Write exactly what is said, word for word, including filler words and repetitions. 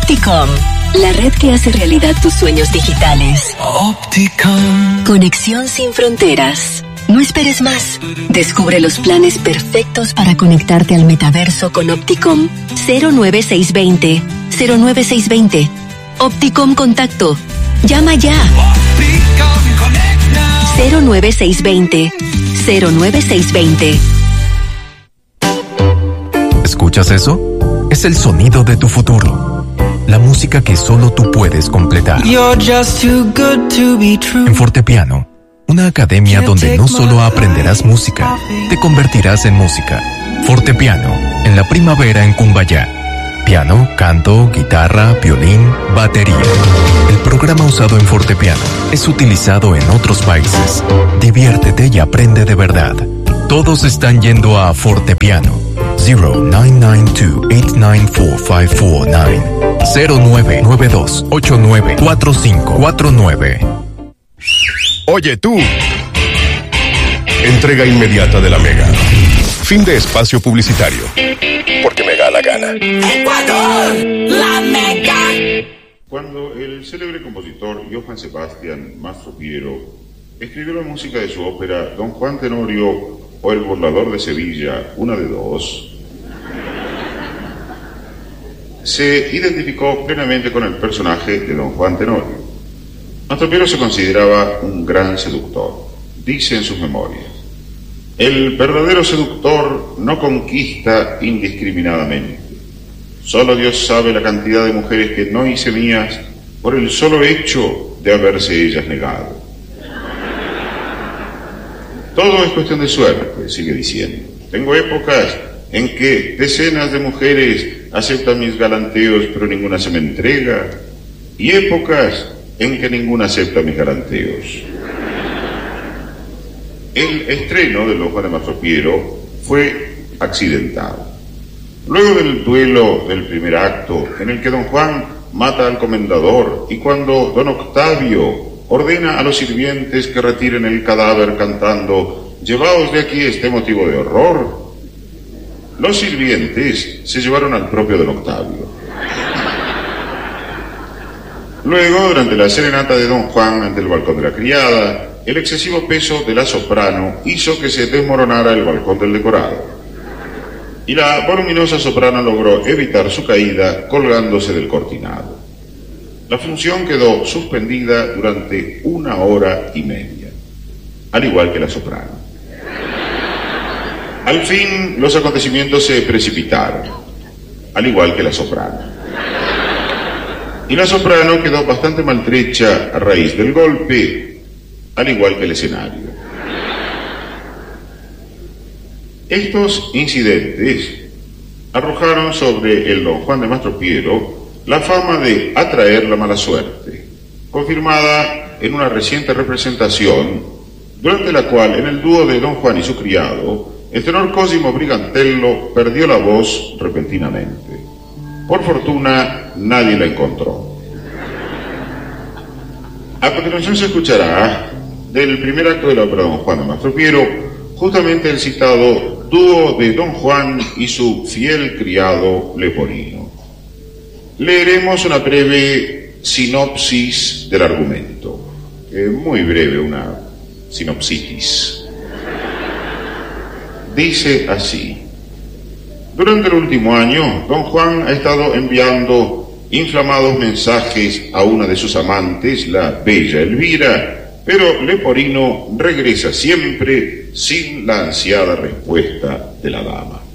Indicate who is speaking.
Speaker 1: Opticom, la red que hace realidad tus sueños digitales.
Speaker 2: Opticom.
Speaker 1: Conexión sin fronteras. No esperes más. Descubre los planes perfectos para conectarte al metaverso con Opticom. cero nueve seis dos cero, cero nueve seis dos cero. Opticom Contacto. Llama ya.
Speaker 2: Opticom Conecta.
Speaker 1: cero nueve seis dos cero, cero nueve seis dos cero.
Speaker 3: ¿Escuchas eso? Es el sonido de tu futuro. La música que solo tú puedes completar.
Speaker 2: You're just too good to be true.
Speaker 3: En Fortepiano, una academia donde no solo aprenderás música, te convertirás en música. Fortepiano, en la primavera en Cumbayá. Piano, canto, guitarra, violín, batería. El programa usado en Fortepiano es utilizado en otros países. Diviértete y aprende de verdad. Todos están yendo a Fortepiano. cero nueve nueve dos, ocho nueve cuatro cinco cuatro nueve. cero nueve nueve dos, ocho nueve cuatro cinco cuatro nueve.
Speaker 4: Oye tú. Entrega inmediata de la Mega. Fin de espacio publicitario. Porque me da la gana.
Speaker 2: Ecuador, la Mega.
Speaker 5: Cuando el célebre compositor Johann Sebastian Mastropiero escribió la música de su ópera Don Juan Tenorio o El burlador de Sevilla, una de dos, se identificó plenamente con el personaje de Don Juan Tenorio. Mastropiero se consideraba un gran seductor. Dice en sus memorias: el verdadero seductor no conquista indiscriminadamente. Solo Dios sabe la cantidad de mujeres que no hice mías por el solo hecho de haberse ellas negado. Todo es cuestión de suerte, sigue diciendo. Tengo épocas en que decenas de mujeres aceptan mis galanteos pero ninguna se me entrega, y épocas en que ninguna acepta mis galanteos. El estreno de Don Juan de Mastropiero fue accidentado. Luego del duelo del primer acto, en el que Don Juan mata al comendador, y cuando Don Octavio ordena a los sirvientes que retiren el cadáver cantando «Llevaos de aquí este motivo de horror», los sirvientes se llevaron al propio Don Octavio. Luego, durante la serenata de Don Juan ante el balcón de la criada, el excesivo peso de la soprano hizo que se desmoronara el balcón del decorado, y la voluminosa soprano logró evitar su caída colgándose del cortinado. La función quedó suspendida durante una hora y media, al igual que la soprano. Al fin, los acontecimientos se precipitaron, al igual que la soprano. Y la soprano quedó bastante maltrecha a raíz del golpe, al igual que el escenario. Estos incidentes arrojaron sobre el Don Juan de Mastropiero la fama de atraer la mala suerte, confirmada en una reciente representación, durante la cual en el dúo de Don Juan y su criado, el tenor Cosimo Brigantello perdió la voz repentinamente. Por fortuna, nadie la encontró. A continuación se escuchará del primer acto de la ópera Don Juan de Mastropiero, justamente el citado dúo de Don Juan y su fiel criado Leporino. Leeremos una breve sinopsis del argumento, eh, muy breve, una sinopsitis. Dice así: durante el último año, Don Juan ha estado enviando inflamados mensajes a una de sus amantes, la bella Elvira, pero Leporino regresa siempre sin la ansiada respuesta de la dama.